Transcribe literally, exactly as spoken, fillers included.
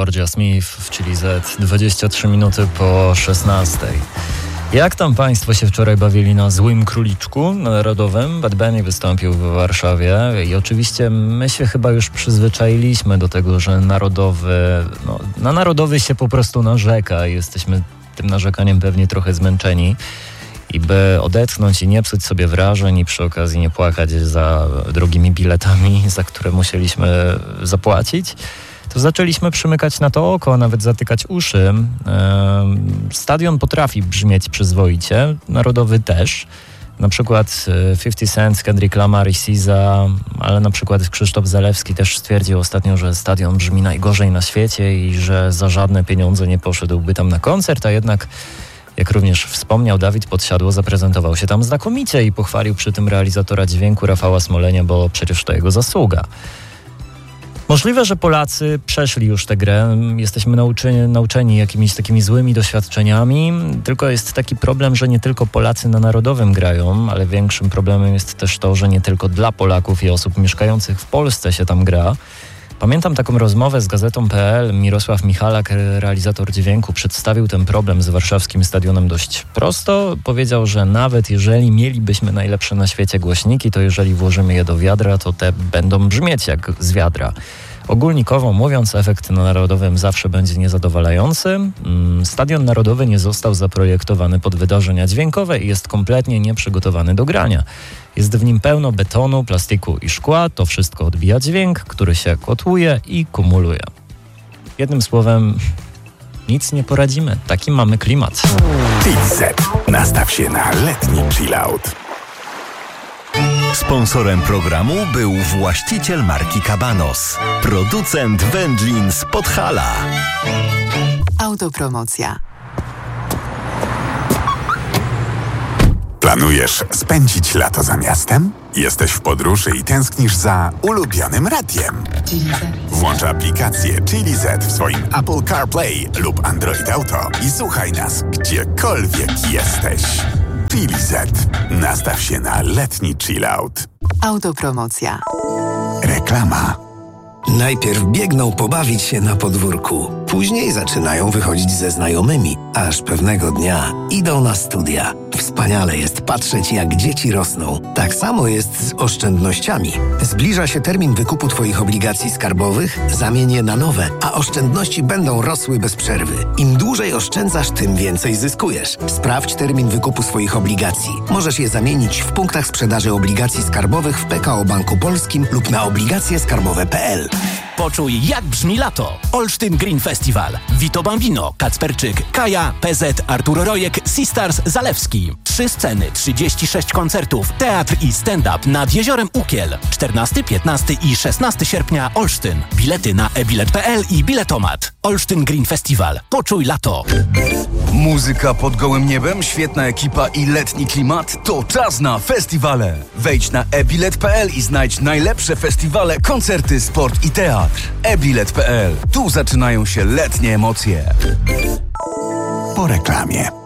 Georgia Smith w Chili Z, dwadzieścia trzy minuty po szesnastej. Jak tam Państwo się wczoraj bawili na Złym Króliczku Narodowym? Bad Bunny wystąpił w Warszawie i oczywiście my się chyba już przyzwyczailiśmy do tego, że narodowy, no, na narodowy się po prostu narzeka. Jesteśmy tym narzekaniem pewnie trochę zmęczeni. I by odetchnąć i nie psuć sobie wrażeń i przy okazji nie płakać za drogimi biletami, za które musieliśmy zapłacić, to zaczęliśmy przymykać na to oko, a nawet zatykać uszy. Stadion potrafi brzmieć przyzwoicie, narodowy też. Na przykład fifty Cent, Kendrick Lamar i SZA, ale na przykład Krzysztof Zalewski też stwierdził ostatnio, że stadion brzmi najgorzej na świecie i że za żadne pieniądze nie poszedłby tam na koncert, a jednak, jak również wspomniał Dawid Podsiadło, zaprezentował się tam znakomicie i pochwalił przy tym realizatora dźwięku Rafała Smolenia, bo przecież to jego zasługa. Możliwe, że Polacy przeszli już tę grę, jesteśmy nauczeni, nauczeni jakimiś takimi złymi doświadczeniami, tylko jest taki problem, że nie tylko Polacy na Narodowym grają, ale większym problemem jest też to, że nie tylko dla Polaków i osób mieszkających w Polsce się tam gra. Pamiętam taką rozmowę z Gazetą kropka pe el. Mirosław Michalak, realizator dźwięku, przedstawił ten problem z warszawskim stadionem dość prosto. Powiedział, że nawet jeżeli mielibyśmy najlepsze na świecie głośniki, to jeżeli włożymy je do wiadra, to te będą brzmieć jak z wiadra. Ogólnikowo mówiąc, efekt na Narodowym zawsze będzie niezadowalający. Stadion Narodowy nie został zaprojektowany pod wydarzenia dźwiękowe i jest kompletnie nieprzygotowany do grania. Jest w nim pełno betonu, plastiku i szkła. To wszystko odbija dźwięk, który się kotłuje i kumuluje. Jednym słowem, nic nie poradzimy. Taki mamy klimat. Chili Z. Nastaw się na letni chillout. Sponsorem programu był właściciel marki Cabanos, producent wędlin z Podhala. Autopromocja. Planujesz spędzić lato za miastem? Jesteś w podróży i tęsknisz za ulubionym radiem? Włącz aplikację Chili Z w swoim Apple CarPlay lub Android Auto i słuchaj nas gdziekolwiek jesteś. Chili Z. Nastaw się na letni chillout. Autopromocja. Reklama. Najpierw biegną pobawić się na podwórku, później zaczynają wychodzić ze znajomymi, aż pewnego dnia idą na studia. Wspaniale jest patrzeć, jak dzieci rosną. Tak samo jest z oszczędnościami. Zbliża się termin wykupu Twoich obligacji skarbowych, zamień je na nowe, a oszczędności będą rosły bez przerwy. Im dłużej oszczędzasz, tym więcej zyskujesz. Sprawdź termin wykupu swoich obligacji. Możesz je zamienić w punktach sprzedaży obligacji skarbowych w P K O Banku Polskim lub na obligacje skarbowe kropka pe el. Poczuj, jak brzmi lato. Olsztyn Green Festival. Vito Bambino, Kacperczyk, Kaja, P Z, Artur Rojek, Sistars, Zalewski. Trzy sceny, trzydzieści sześć koncertów, teatr i stand-up nad Jeziorem Ukiel. czternastego, piętnastego i szesnastego sierpnia Olsztyn. Bilety na e bilet kropka pe el i Biletomat. Olsztyn Green Festival. Poczuj lato. Muzyka pod gołym niebem, świetna ekipa i letni klimat to czas na festiwale. Wejdź na e bilet kropka pe el i znajdź najlepsze festiwale, koncerty, sport i teatr. e bilet kropka pe el. Tu zaczynają się letnie emocje. Po reklamie.